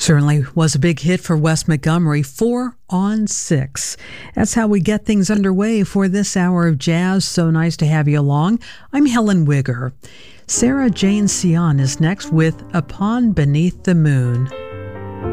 Certainly was a big hit for Wes Montgomery, 4 on 6. That's how we get things underway for this hour of jazz. So nice to have you along. I'm Helen Wigger. Sarah Jane Sion is next with Upon Beneath the Moon.